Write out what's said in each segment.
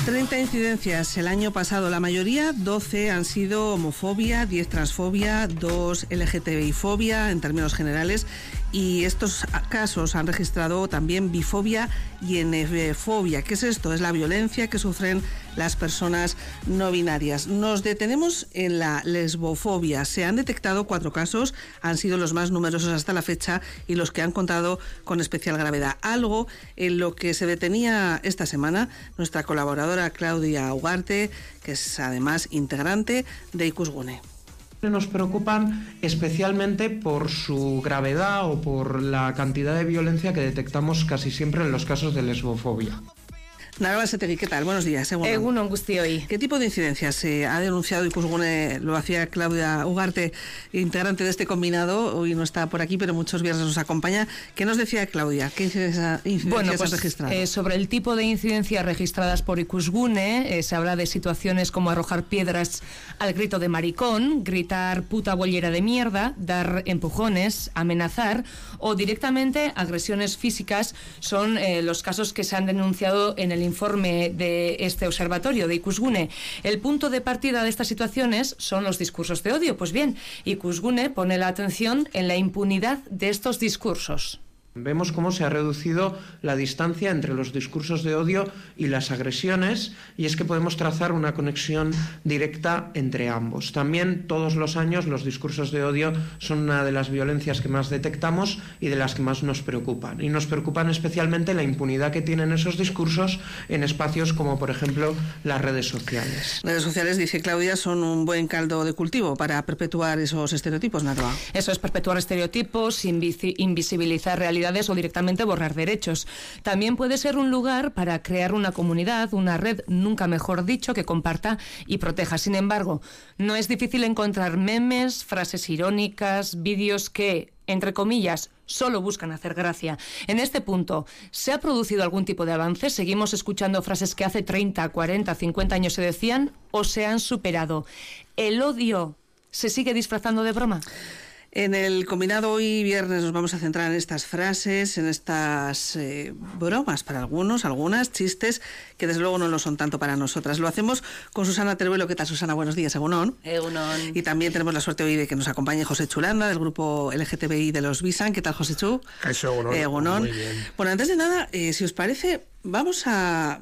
30 incidencias el año pasado, la mayoría, 12 han sido homofobia, 10 transfobia, 2 LGTBI-fobia en términos generales, y estos casos han registrado también bifobia y NF-fobia. ¿Qué es esto? Es la violencia que sufren las personas no binarias. Nos detenemos en la lesbofobia. Se han detectado 4 casos, han sido los más numerosos hasta la fecha y los que han contado con especial gravedad. Algo en lo que se detenía esta semana nuestra colaboradora Claudia Ugarte, que es además integrante de Ikusgune. Nos preocupan especialmente por su gravedad o por la cantidad de violencia que detectamos casi siempre en los casos de lesbofobia. Naroa Setegui, ¿qué tal? Buenos días. Egunon guztioi. ¿Qué tipo de incidencias se ha denunciado Ikusgune? Lo hacía Claudia Ugarte, integrante de este combinado. Hoy no está por aquí, pero muchos viernes nos acompaña. ¿Qué nos decía Claudia? ¿Qué incidencias has registrado? Sobre el tipo de incidencias registradas por Ikusgune, se habla de situaciones como arrojar piedras al grito de maricón, gritar puta bollera de mierda, dar empujones, amenazar o directamente agresiones físicas. Son los casos que se han denunciado en el informe de este observatorio de Ikusgune. El punto de partida de estas situaciones son los discursos de odio. Pues bien, Ikusgune pone la atención en la impunidad de estos discursos. Vemos cómo se ha reducido la distancia entre los discursos de odio y las agresiones, y es que podemos trazar una conexión directa entre ambos. También todos los años los discursos de odio son una de las violencias que más detectamos y de las que más nos preocupan. Y nos preocupan especialmente la impunidad que tienen esos discursos en espacios como, por ejemplo, las redes sociales. Las redes sociales, dice Claudia, son un buen caldo de cultivo para perpetuar esos estereotipos, Naroa. Eso es, perpetuar estereotipos, invisibilizar realidades o directamente borrar derechos. También puede ser un lugar para crear una comunidad, una red, nunca mejor dicho, que comparta y proteja. Sin embargo, no es difícil encontrar memes, frases irónicas, vídeos que, entre comillas, solo buscan hacer gracia. En este punto, ¿se ha producido algún tipo de avance? ¿Seguimos escuchando frases que hace 30, 40, 50 años se decían o se han superado? ¿El odio se sigue disfrazando de broma? En el combinado hoy viernes nos vamos a centrar en estas frases, en estas bromas para algunas, chistes, que desde luego no lo son tanto para nosotras. Lo hacemos con Susana Teruelo. ¿Qué tal, Susana? Buenos días, Egunon. Egunon. Y también tenemos la suerte hoy de que nos acompañe José Chulanda, del grupo LGTBI de los Bisan. ¿Qué tal, José Chu? Eso, Egunon. Egunon. Muy bien. Bueno, antes de nada, si os parece, vamos a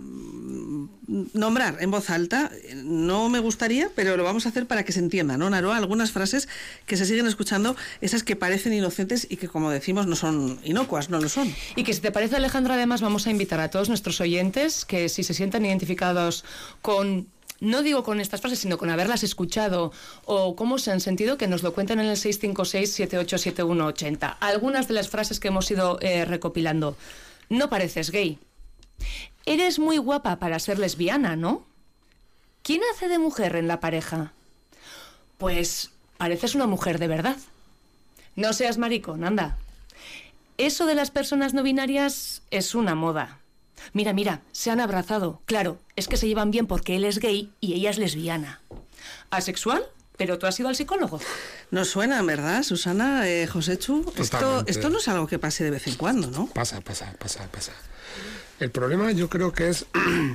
nombrar en voz alta, no me gustaría, pero lo vamos a hacer para que se entienda, ¿no, Naroa? Algunas frases que se siguen escuchando, esas que parecen inocentes y que, como decimos, no son inocuas, no lo son. Y que, si te parece, Alejandra, además vamos a invitar a todos nuestros oyentes que, si se sientan identificados con, no digo con estas frases, sino con haberlas escuchado o cómo se han sentido, que nos lo cuenten en el 656-787180. Algunas de las frases que hemos ido recopilando. No pareces gay. Eres muy guapa para ser lesbiana, ¿no? ¿Quién hace de mujer en la pareja? Pues pareces una mujer de verdad. No seas maricón, anda. Eso de las personas no binarias es una moda. Mira, se han abrazado. Claro, es que se llevan bien porque él es gay y ella es lesbiana. ¿Asexual? Pero tú has ido al psicólogo. Nos suena, ¿verdad, Susana, José Chu? Esto no es algo que pase de vez en cuando, ¿no? Pasa. El problema yo creo que es,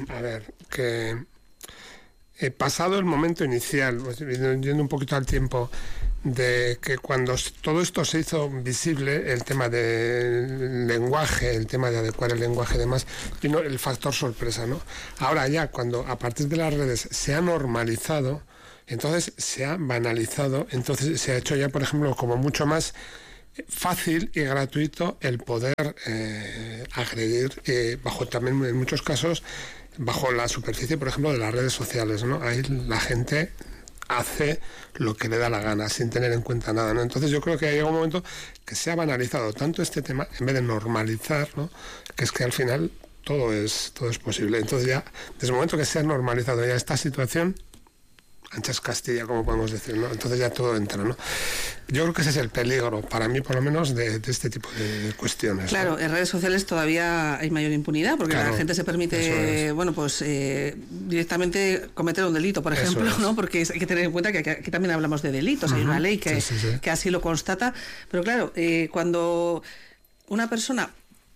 que pasado el momento inicial, yendo un poquito al tiempo, de que cuando todo esto se hizo visible, el tema del lenguaje, el tema de adecuar el lenguaje y demás, vino el factor sorpresa, ¿no? Ahora ya, cuando a partir de las redes se ha normalizado, entonces se ha banalizado, entonces se ha hecho ya, por ejemplo, como mucho más fácil y gratuito el poder agredir, bajo también en muchos casos bajo la superficie, por ejemplo, de las redes sociales, ¿no? Ahí la gente hace lo que le da la gana sin tener en cuenta nada, ¿no? Entonces yo creo que llega un momento que se ha banalizado tanto este tema en vez de normalizar, ¿no? Que es que al final todo es posible. Entonces ya desde el momento que se ha normalizado ya esta situación, anchas Castilla, como podemos decir, ¿no? Entonces ya todo entra, ¿no? Yo creo que ese es el peligro, para mí por lo menos, de este tipo de cuestiones. Claro, ¿no? En redes sociales todavía hay mayor impunidad, porque la gente se permite, directamente cometer un delito, por ejemplo, ¿no? Porque hay que tener en cuenta que aquí también hablamos de delitos, hay una ley que así lo constata, pero claro, cuando una persona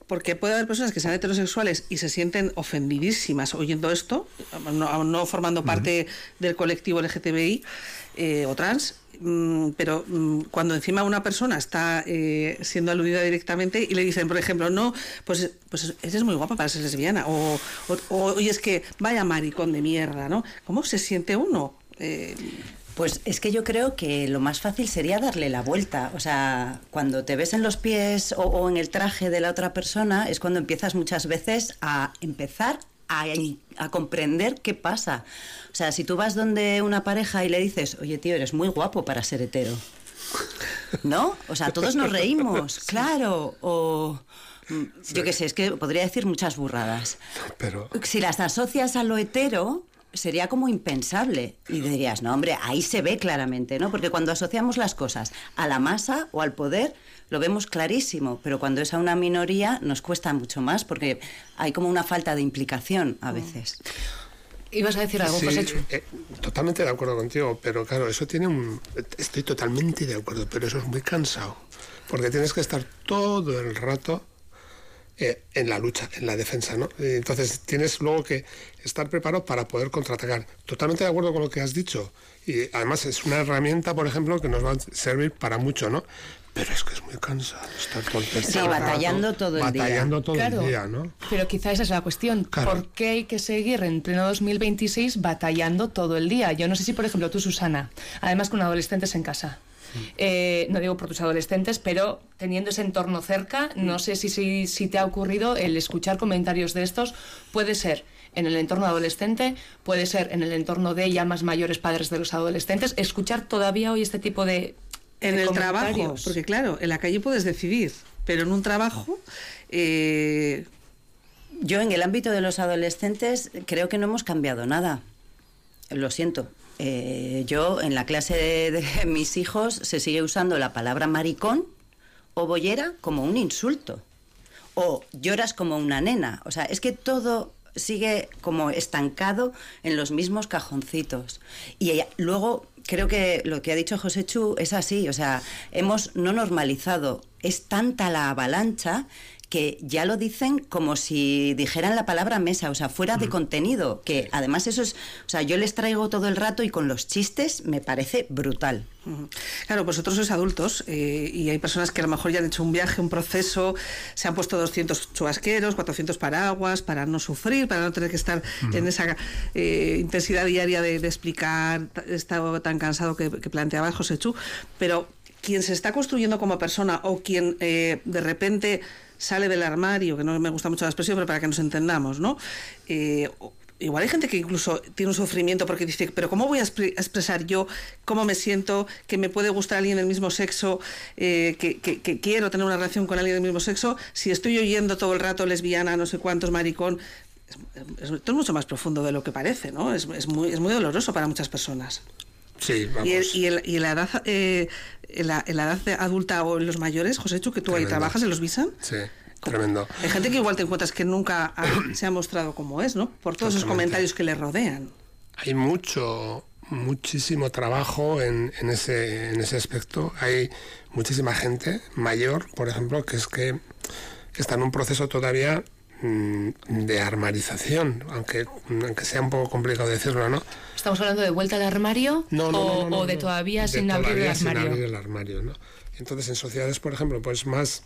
Porque puede haber personas que sean heterosexuales y se sienten ofendidísimas oyendo esto, no formando parte del colectivo LGTBI o trans, pero cuando encima una persona está siendo aludida directamente y le dicen, por ejemplo, no, pues eres muy guapa para ser lesbiana, o oye, es que vaya maricón de mierda, ¿no? ¿Cómo se siente uno? Pues es que yo creo que lo más fácil sería darle la vuelta. O sea, cuando te ves en los pies o en el traje de la otra persona, es cuando empiezas muchas veces a comprender qué pasa. O sea, si tú vas donde una pareja y le dices, oye, tío, eres muy guapo para ser hetero, ¿no? O sea, todos nos reímos, claro, o... Yo qué sé, es que podría decir muchas burradas. Pero... Si las asocias a lo hetero, sería como impensable. Y dirías, no, hombre, ahí se ve claramente, ¿no? Porque cuando asociamos las cosas a la masa o al poder, lo vemos clarísimo. Pero cuando es a una minoría, nos cuesta mucho más, porque hay como una falta de implicación a veces. ¿Ibas a decir algo, sí, Joséchu? Totalmente de acuerdo contigo, pero claro, eso tiene un... Estoy totalmente de acuerdo, pero eso es muy cansado. Porque tienes que estar todo el rato en la lucha, en la defensa, ¿no? Entonces tienes luego que estar preparado para poder contraatacar. Totalmente de acuerdo con lo que has dicho. Y además es una herramienta, por ejemplo, que nos va a servir para mucho, ¿no? Pero es que es muy cansado estar sí, batallando todo el día. Batallando todo claro, el día, ¿no? Pero quizá esa es la cuestión. Claro. ¿Por qué hay que seguir en pleno 2026 batallando todo el día? Yo no sé si, por ejemplo, tú, Susana, además con adolescentes en casa, no digo por tus adolescentes, pero teniendo ese entorno cerca, no sé si te ha ocurrido el escuchar comentarios de estos. Puede ser en el entorno adolescente, puede ser en el entorno de ya más mayores padres de los adolescentes, escuchar todavía hoy este tipo de en el trabajo, porque claro, en la calle puedes decidir, pero en un trabajo... Yo en el ámbito de los adolescentes creo que no hemos cambiado nada. Lo siento. Yo en la clase de mis hijos se sigue usando la palabra maricón o bollera como un insulto. O lloras como una nena. O sea, es que todo sigue como estancado en los mismos cajoncitos. Y luego creo que lo que ha dicho Joséchu es así. O sea, hemos no normalizado. Es tanta la avalancha que ya lo dicen como si dijeran la palabra mesa, o sea, fuera de contenido, que además eso es, o sea, yo les traigo todo el rato y con los chistes me parece brutal. Claro, vosotros sois adultos y hay personas que a lo mejor ya han hecho un viaje, un proceso, se han puesto 200 chubasqueros, 400 paraguas para no sufrir, para no tener que estar en esa intensidad diaria de explicar, estado tan cansado que planteaba Joséchu, pero quien se está construyendo como persona o quien de repente sale del armario, que no me gusta mucho la expresión, pero para que nos entendamos, ¿no? Igual hay gente que incluso tiene un sufrimiento porque dice, pero ¿cómo voy a expresar yo cómo me siento, que me puede gustar alguien del mismo sexo, que quiero tener una relación con alguien del mismo sexo, si estoy oyendo todo el rato lesbiana, no sé cuántos, maricón? Esto es mucho más profundo de lo que parece, ¿no? Es muy doloroso para muchas personas. Sí, vamos. Y en la edad adulta o en los mayores, Joséchu, que tú ahí trabajas en los Visan. Sí, tremendo. Hay gente que igual te encuentras que nunca se ha mostrado como es, ¿no? Por todos esos comentarios que le rodean. Hay muchísimo trabajo en ese aspecto. Hay muchísima gente mayor, por ejemplo, que está en un proceso todavía de armarización, aunque sea un poco complicado decirlo, ¿no? ¿Estamos hablando de vuelta al armario o de todavía sin abrir el armario? Sin abrir el armario, ¿no? Entonces, en sociedades, por ejemplo, pues más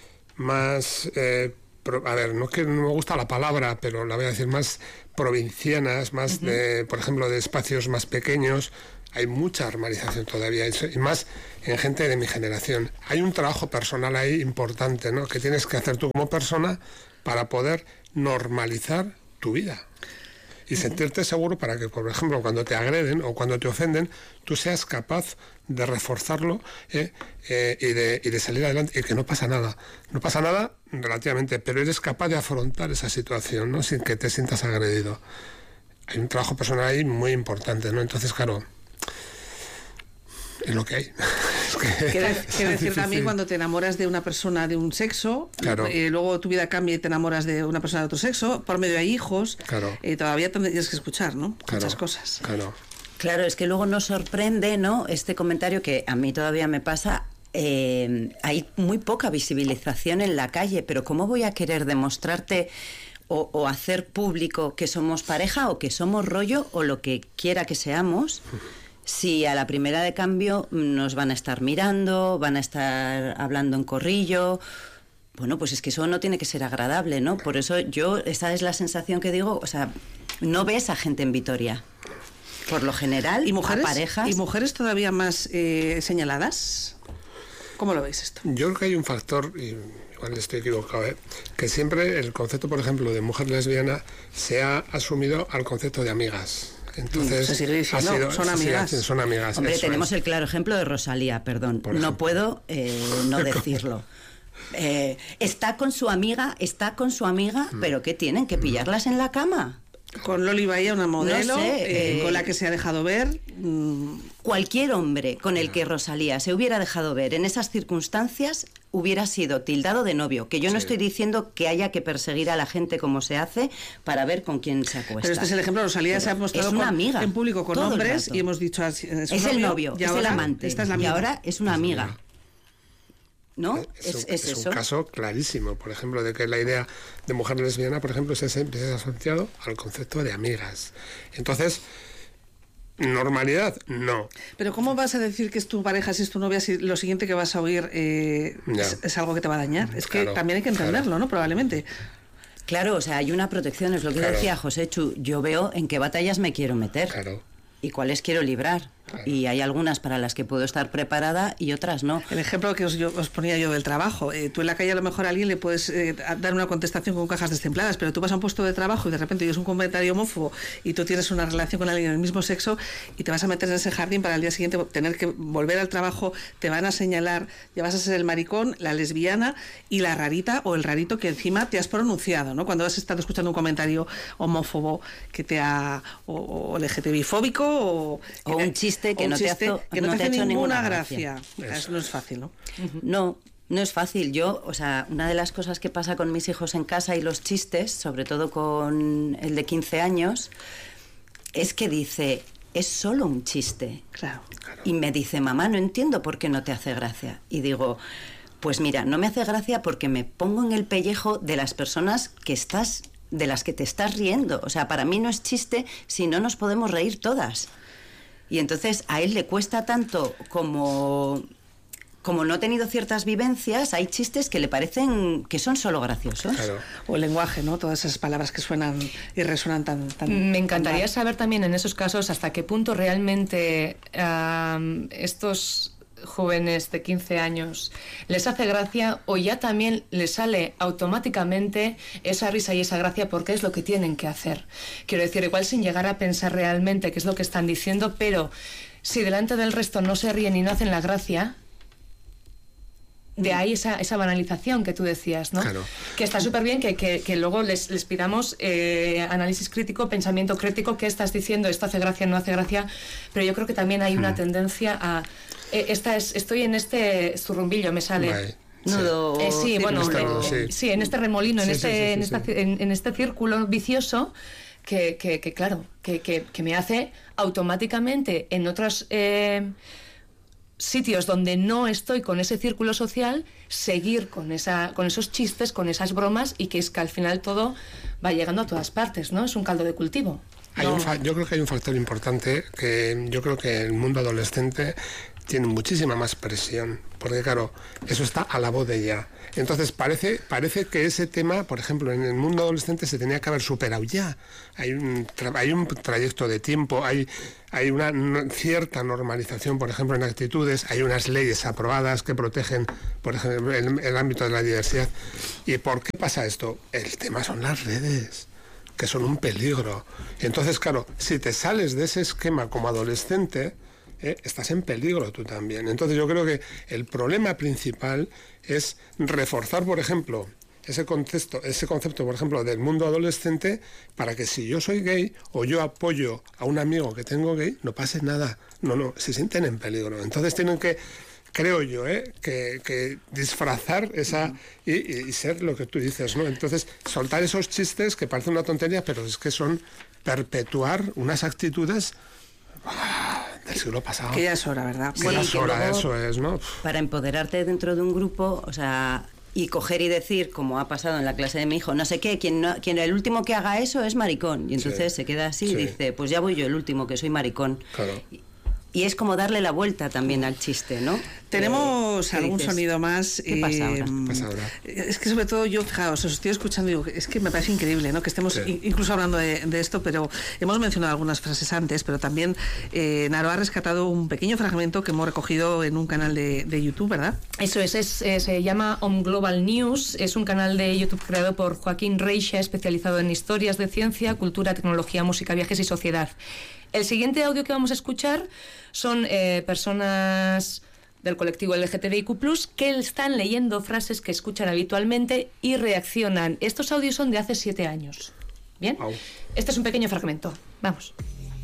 a ver, no es que no me gusta la palabra, pero la voy a decir, más provincianas, más de, por ejemplo, de espacios más pequeños, hay mucha armarización todavía, y más en gente de mi generación. Hay un trabajo personal ahí importante, ¿no? Que tienes que hacer tú como persona para poder normalizar tu vida y sentirte seguro para que, por ejemplo, cuando te agreden o cuando te ofenden, tú seas capaz de reforzarlo y de salir adelante, y que no pasa nada relativamente, pero eres capaz de afrontar esa situación, ¿no? Sin que te sientas agredido. Hay un trabajo personal ahí muy importante, ¿no? Entonces, claro, es lo que hay. Quiero decir también, cuando te enamoras de una persona de un sexo, claro, luego tu vida cambia y te enamoras de una persona de otro sexo, por medio de hijos, claro, todavía tendrías que escuchar, ¿no? Claro, muchas cosas. Claro. Claro, es que luego nos sorprende, ¿no? Este comentario que a mí todavía me pasa. hay muy poca visibilización en la calle, pero ¿cómo voy a querer demostrarte o hacer público que somos pareja o que somos rollo o lo que quiera que seamos, si a la primera de cambio nos van a estar mirando, van a estar hablando en corrillo? Bueno, pues es que eso no tiene que ser agradable, ¿no? Por eso esa es la sensación que digo, o sea, no ves a gente en Vitoria, por lo general, ¿y mujeres, a parejas? ¿Y mujeres todavía más señaladas? ¿Cómo lo veis esto? Yo creo que hay un factor, y igual estoy equivocado, que siempre el concepto, por ejemplo, de mujer lesbiana se ha asumido al concepto de amigas. Entonces, se sigue diciendo, son amigas. Son amigas. Hombre, tenemos el claro ejemplo de Rosalía, perdón, no puedo no decirlo. Está con su amiga, pero ¿qué tienen? ¿Que pillarlas en la cama? Con Loli Bahía, una modelo, No sé, con la que se ha dejado ver. Cualquier hombre con el que Rosalía se hubiera dejado ver en esas circunstancias hubiera sido tildado de novio. Que yo no estoy diciendo que haya que perseguir a la gente como se hace para ver con quién se acuesta. Pero este es el ejemplo. Rosalía se ha mostrado es una amiga, en público con hombres y hemos dicho... Es el novio, es el amante. Esta es la y ahora es una amiga. ¿No? Es un caso clarísimo, por ejemplo, de que la idea de mujer lesbiana, por ejemplo, se ha asociado al concepto de amigas. Entonces, normalidad, no. Pero ¿cómo vas a decir que es tu pareja si es tu novia si lo siguiente que vas a oír es algo que te va a dañar? Es que también hay que entenderlo, ¿no? Probablemente. Claro, o sea, hay una protección, es lo que decía José Chu. Yo veo en qué batallas me quiero meter y cuáles quiero librar. Y hay algunas para las que puedo estar preparada y otras no. El ejemplo que os ponía yo del trabajo. Tú en la calle a lo mejor a alguien le puedes dar una contestación con cajas destempladas, pero tú vas a un puesto de trabajo y de repente oyes un comentario homófobo y tú tienes una relación con alguien del mismo sexo y te vas a meter en ese jardín para al día siguiente tener que volver al trabajo, te van a señalar, ya vas a ser el maricón, la lesbiana y la rarita o el rarito que encima te has pronunciado, ¿no? Cuando has estado escuchando un comentario homófobo que te ha... o LGTBI-fóbico o un chiste que no te ha hecho ninguna gracia. Eso no es fácil, ¿no? No es fácil. Yo, o sea, una de las cosas que pasa con mis hijos en casa y los chistes, sobre todo con el de 15 años, es que dice, es solo un chiste. Claro. Y me dice, mamá, no entiendo por qué no te hace gracia. Y digo, pues mira, no me hace gracia porque me pongo en el pellejo de las personas de las que te estás riendo. O sea, para mí no es chiste si no nos podemos reír todas. Y entonces a él le cuesta tanto como no ha tenido ciertas vivencias, hay chistes que le parecen que son solo graciosos. Claro. O el lenguaje, ¿no? Todas esas palabras que suenan y resuenan tan Me encantaría saber también en esos casos hasta qué punto realmente estos jóvenes de 15 años les hace gracia o ya también les sale automáticamente esa risa y esa gracia porque es lo que tienen que hacer. Quiero decir, igual sin llegar a pensar realmente qué es lo que están diciendo, pero si delante del resto no se ríen y no hacen la gracia, de ahí esa banalización que tú decías, ¿no? Claro. Que está súper bien que luego les pidamos análisis crítico, pensamiento crítico, qué estás diciendo, esto hace gracia, no hace gracia, pero yo creo que también hay una tendencia a estoy en este zurrumbillo, me sale. Right. Nudo. Sí, bueno, sí, en este remolino, en este círculo vicioso que claro, que me hace automáticamente en otros sitios donde no estoy con ese círculo social, seguir con esos chistes, con esas bromas y que es que al final todo va llegando a todas partes, ¿no? Es un caldo de cultivo. Yo creo que hay un factor importante que yo creo que el mundo adolescente tiene muchísima más presión, porque claro, eso está a la voz de ya. Entonces parece que ese tema, por ejemplo, en el mundo adolescente se tenía que haber superado ya. Hay un trayecto de tiempo, hay una cierta normalización, por ejemplo, en actitudes, hay unas leyes aprobadas que protegen, por ejemplo, el ámbito de la diversidad. ¿Y por qué pasa esto? El tema son las redes, que son un peligro. Entonces, claro, si te sales de ese esquema como adolescente, estás en peligro tú también. Entonces yo creo que el problema principal es reforzar, por ejemplo, ese concepto, por ejemplo, del mundo adolescente, para que si yo soy gay o yo apoyo a un amigo que tengo gay, no pase nada. No, se sienten en peligro. Entonces tienen que, creo yo, que disfrazar esa y ser lo que tú dices, ¿no? Entonces soltar esos chistes que parecen una tontería, pero es que son perpetuar unas actitudes del siglo pasado. Que ya es hora, ¿verdad? Que ya es hora, luego, eso es, ¿no? Para empoderarte dentro de un grupo, o sea, y coger y decir, como ha pasado en la clase de mi hijo, no sé qué, quien el último que haga eso es maricón. Y entonces se queda así y dice, pues ya voy yo el último, que soy maricón. Claro. Y es como darle la vuelta también al chiste, ¿no? Tenemos algún dices, sonido más. ¿Qué pasa ahora? ¿Qué pasa ahora? Es que sobre todo yo, fijaos, os estoy escuchando y digo, es que me parece increíble, ¿no? Que estemos incluso hablando de esto, pero hemos mencionado algunas frases antes, pero también Naro ha rescatado un pequeño fragmento que hemos recogido en un canal de YouTube, ¿verdad? Eso es, se llama On Global News, es un canal de YouTube creado por Joaquín Reixa, especializado en historias de ciencia, cultura, tecnología, música, viajes y sociedad. El siguiente audio que vamos a escuchar son personas del colectivo LGTBIQ+, que están leyendo frases que escuchan habitualmente y reaccionan. Estos audios son de hace 7 años. ¿Bien? Wow. Este es un pequeño fragmento. Vamos.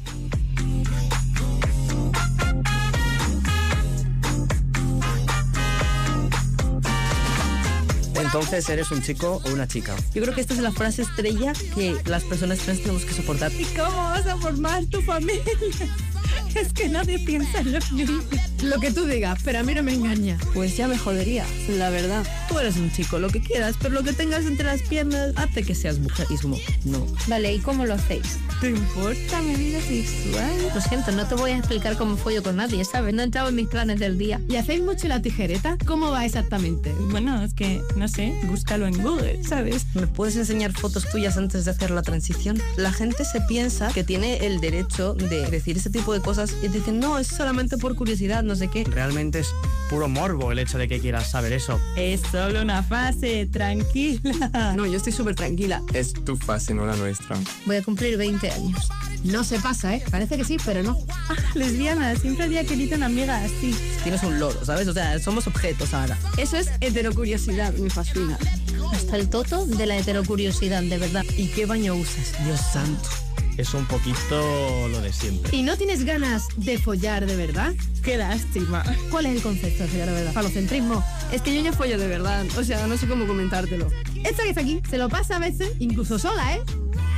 Entonces, ¿eres un chico o una chica? Yo creo que esta es la frase estrella que las personas trans tenemos que soportar. ¿Y cómo vas a formar tu familia? Es que nadie piensa en los niños. Lo que tú digas, pero a mí no me engaña. Pues ya me jodería, la verdad. Tú eres un chico, lo que quieras, pero lo que tengas entre las piernas hace que seas mujer. Y es como, no. Vale, ¿y cómo lo hacéis? ¿Te importa mi vida sexual? Lo siento, no te voy a explicar cómo follo con nadie, ¿sabes? No he entrado en mis planes del día. ¿Y hacéis mucho la tijereta? ¿Cómo va exactamente? Bueno, es que, no sé, búscalo en Google, ¿sabes? ¿Me puedes enseñar fotos tuyas antes de hacer la transición? La gente se piensa que tiene el derecho de decir ese tipo de cosas y dicen, no, es solamente por curiosidad, no sé qué. Realmente es puro morbo el hecho de que quieras saber eso. Es solo una fase, tranquila. No, yo estoy súper tranquila. Es tu fase, no la nuestra. Voy a cumplir 20 años. No se pasa, ¿eh? Parece que sí, pero no. Lesbiana, siempre había querido una amiga así. Tienes un loro, ¿sabes? O sea, somos objetos ahora. Eso es heterocuriosidad, me fascina. Hasta el toto de la heterocuriosidad, de verdad. ¿Y qué baño usas? Dios santo. Es un poquito lo de siempre. ¿Y no tienes ganas de follar de verdad? Qué lástima. ¿Cuál es el concepto de follar de verdad? ¿Falocentrismo? Es que yo ya follo de verdad, o sea, no sé cómo comentártelo. Esta que está aquí se lo pasa a veces, incluso sola, ¿eh?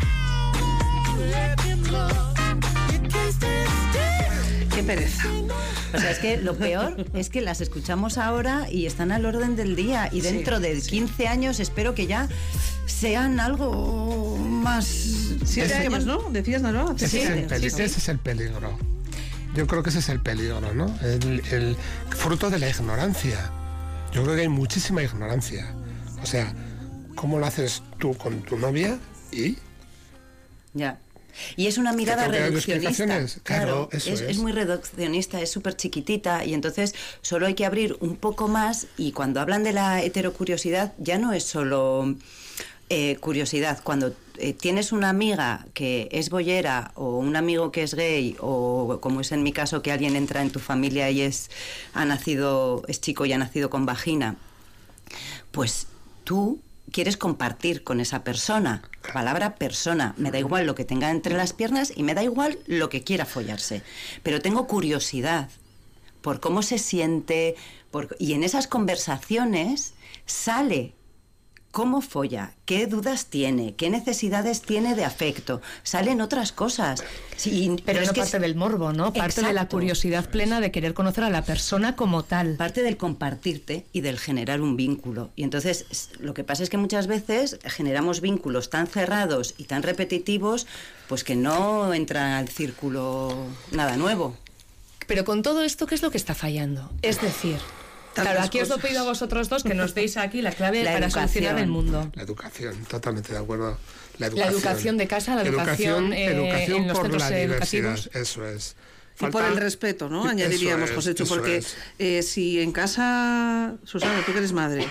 Qué pereza. O sea, es que lo peor es que las escuchamos ahora y están al orden del día y dentro de 15 años espero que ya sean algo más... 7 años, ¿no? Decías, ¿no? Ese es el peligro. Yo creo que ese es el peligro, ¿no? El fruto de la ignorancia. Yo creo que hay muchísima ignorancia. O sea, ¿cómo lo haces tú con tu novia y...? Ya. Y es una mirada reduccionista. Claro, eso es muy reduccionista, es súper chiquitita y entonces solo hay que abrir un poco más y cuando hablan de la heterocuriosidad ya no es solo curiosidad. Cuando tienes una amiga que es boyera o un amigo que es gay o como es en mi caso que alguien entra en tu familia y es chico y ha nacido con vagina, pues tú quieres compartir con esa persona. Palabra persona. Me da igual lo que tenga entre las piernas y me da igual lo que quiera follarse. Pero tengo curiosidad por cómo se siente. Y en esas conversaciones sale cómo folla, qué dudas tiene, qué necesidades tiene de afecto. Salen otras cosas. Sí, pero no parte del morbo, ¿no? Parte de la curiosidad plena de querer conocer a la persona como tal. Parte del compartirte y del generar un vínculo. Y entonces lo que pasa es que muchas veces generamos vínculos tan cerrados y tan repetitivos, pues que no entra al círculo nada nuevo. Pero con todo esto, ¿qué es lo que está fallando? Es decir... Claro, aquí os lo pido a vosotros dos que nos deis aquí la clave para solucionar el mundo. La educación, totalmente de acuerdo. La educación de casa, la educación en los por centros la educativos. Eso es. Y por el respeto, ¿no? Añadiríamos, Joséchu, porque si en casa, Susana, tú que eres madre,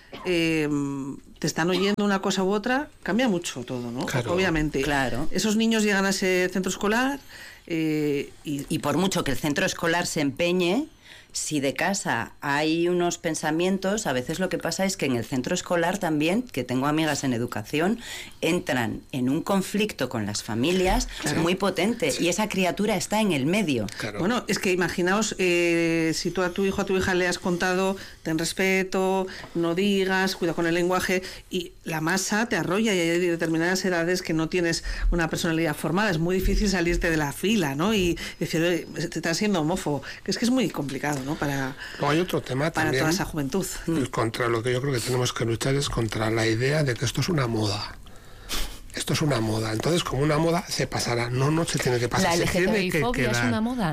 te están oyendo una cosa u otra, cambia mucho todo, ¿no? Claro, obviamente. Claro. Esos niños llegan a ese centro escolar y por mucho que el centro escolar se empeñe, Si de casa hay unos pensamientos, a veces lo que pasa es que en el centro escolar también, que tengo amigas en educación, entran en un conflicto con las familias muy potente, y esa criatura está en el medio. Claro. Bueno, es que imaginaos, si tú a tu hijo, a tu hija le has contado, ten respeto, no digas, cuida con el lenguaje, y la masa te arrolla, y hay determinadas edades que no tienes una personalidad formada, es muy difícil salirte de la fila, ¿no? Y decir, oye, te estás siendo homófobo, que es muy complicado, ¿no? No, hay otro tema para también, toda esa juventud. Contra lo que yo creo que tenemos que luchar es contra la idea de que esto es una moda. Esto es una moda. Entonces, como una moda, se pasará. No se tiene que pasar. ¿La se tiene que LGTBI-fobia es una moda?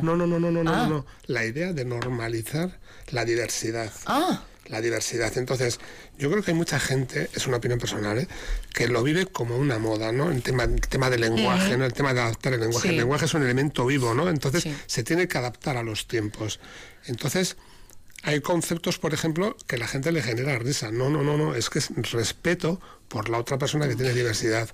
No. La idea de normalizar la diversidad. La diversidad. Entonces, yo creo que hay mucha gente, es una opinión personal, que lo vive como una moda, ¿no? El tema del lenguaje, ¿no? El tema de adaptar el lenguaje. Sí. El lenguaje es un elemento vivo, ¿no? Entonces, se tiene que adaptar a los tiempos. Entonces, hay conceptos, por ejemplo, que a la gente le genera risa. No, es que es respeto por la otra persona que tiene diversidad.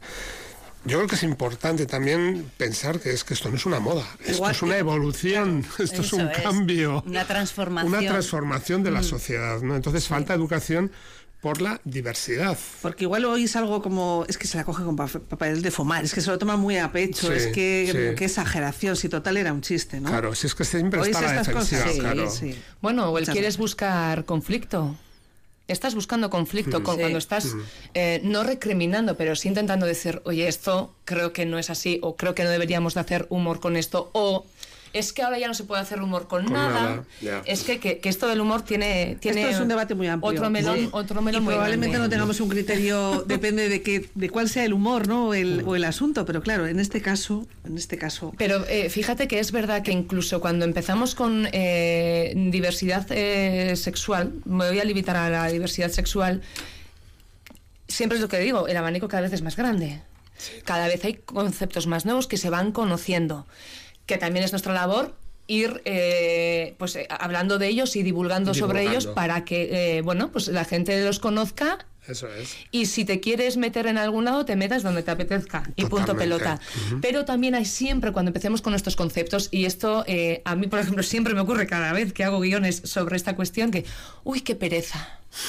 Yo creo que es importante también pensar que esto no es una moda, esto es una evolución, esto es un cambio, una transformación de la sociedad, ¿no? Entonces falta educación por la diversidad. Porque igual oís algo como, es que se la coge con papel de fumar, es que se lo toma muy a pecho, es que qué exageración, si total era un chiste, ¿no? Claro, si es que siempre está la defensiva, claro. Sí. Bueno, o quieres buscar conflicto. Estás buscando conflicto cuando estás no recriminando, pero sí intentando decir, oye, esto creo que no es así, o creo que no deberíamos de hacer humor con esto, o es que ahora ya no se puede hacer humor con nada. Es que esto del humor tiene esto es un debate muy amplio. Otro melón y muy probablemente grande. No tengamos un criterio, depende de cuál sea el humor, ¿no? o el asunto, pero claro, en este caso. Pero fíjate que es verdad que incluso cuando empezamos con diversidad sexual, me voy a limitar a la diversidad sexual, siempre es lo que digo, el abanico cada vez es más grande. Cada vez hay conceptos más nuevos que se van conociendo, que también es nuestra labor ir hablando de ellos y divulgando sobre ellos para que pues la gente los conozca. Eso es. Y si te quieres meter en algún lado, te metas donde te apetezca. Y punto pelota. Pero también hay siempre, cuando empecemos con estos conceptos, y esto a mí, por ejemplo, siempre me ocurre cada vez que hago guiones sobre esta cuestión, que, uy, qué pereza.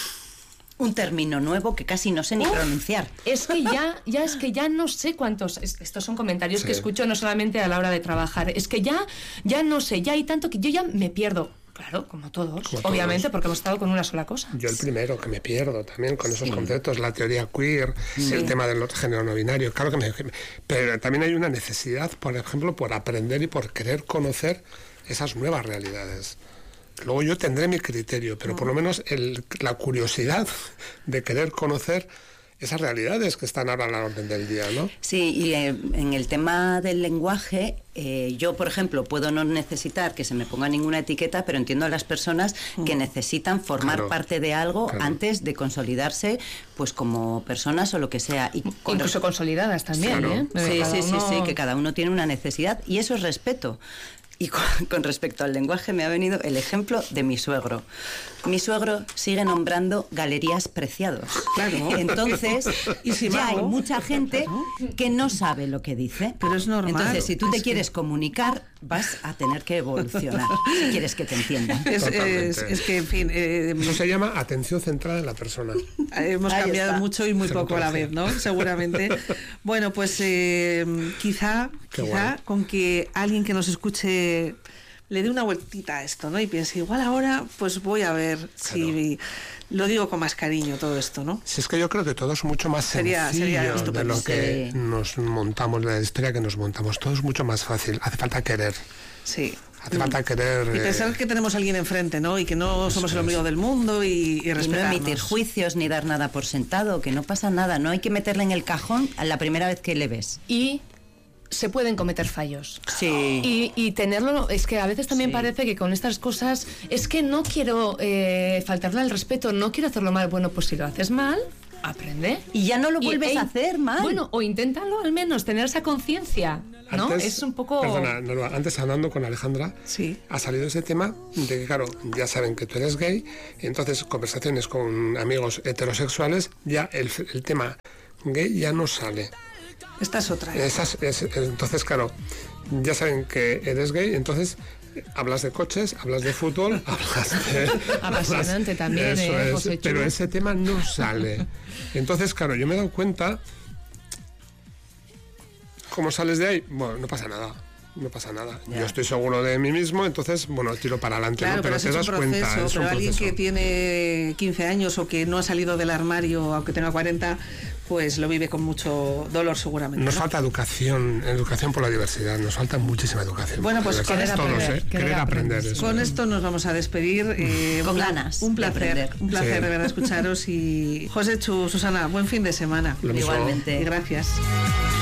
Un término nuevo que casi no sé ni pronunciar. Es que ya no sé cuántos. Estos son comentarios que escucho no solamente a la hora de trabajar. Es que ya no sé, ya hay tanto que yo ya me pierdo. Claro, como todos, obviamente, porque hemos estado con una sola cosa. Yo el primero, que me pierdo también con esos conceptos, la teoría queer, el tema del género no binario, claro que pero también hay una necesidad, por ejemplo, por aprender y por querer conocer esas nuevas realidades. Luego yo tendré mi criterio, pero por lo menos la curiosidad de querer conocer esas realidades que están ahora a la orden del día, ¿no? Sí, y en el tema del lenguaje, yo, por ejemplo, puedo no necesitar que se me ponga ninguna etiqueta, pero entiendo a las personas que necesitan formar parte de algo antes de consolidarse, pues como personas o lo que sea. Y incluso consolidadas también, Sí, que cada uno tiene una necesidad, y eso es respeto. Y con respecto al lenguaje me ha venido el ejemplo de mi suegro. Mi suegro sigue nombrando galerías Preciados. Claro. Entonces, ya hay mucha gente que no sabe lo que dice. Pero es normal. Entonces, si tú te quieres comunicar, vas a tener que evolucionar, si quieres que te entiendan. Es que, en fin... Eso se llama atención centrada en la persona. Hemos cambiado mucho y muy poco a la vez, ¿no? Seguramente. Bueno, pues quizá con que alguien que nos escuche le dé una vueltita a esto, ¿no? Y piense, igual ahora pues voy a ver si lo digo con más cariño todo esto, ¿no? Si es que yo creo que todo es mucho más sería de lo que nos montamos, de la historia que nos montamos. Todo es mucho más fácil. Hace falta querer. Sí. Hace falta querer... Y pensar que tenemos a alguien enfrente, ¿no? Y que no somos el ombligo del mundo y respetarnos. Y no emitir juicios ni dar nada por sentado, que no pasa nada. No hay que meterle en el cajón a la primera vez que le ves. Y se pueden cometer fallos. Sí. Y tenerlo, es que a veces también parece que con estas cosas, es que no quiero faltarle al respeto, no quiero hacerlo mal. Bueno, pues si lo haces mal, aprende. Y ya no lo vuelves a hacer mal. Bueno, o inténtalo al menos, tener esa conciencia, ¿no? Antes, es un poco... Perdona, Norma, antes hablando con Alejandra, ha salido ese tema de que, claro, ya saben que tú eres gay, entonces conversaciones con amigos heterosexuales, ya el tema gay ya no sale. Esta es otra. Entonces, claro, ya saben que eres gay, entonces hablas de coches, hablas de fútbol, hablas de... Apasionante también, José Chu. Pero ese tema no sale. Entonces, claro, yo me he dado cuenta... ¿Cómo sales de ahí? Bueno, no pasa nada. No pasa nada. Ya. Yo estoy seguro de mí mismo, entonces, bueno, tiro para adelante, claro, ¿no? Pero te das cuenta. Pero alguien que tiene 15 años o que no ha salido del armario, aunque tenga 40, pues lo vive con mucho dolor seguramente. Nos falta educación por la diversidad, nos falta muchísima educación. Bueno, pues querer aprender. Eso. Con esto nos vamos a despedir. Con ganas. Un placer sí. De verdad escucharos. Y José Chu, Susana, buen fin de semana. Igualmente. Y gracias.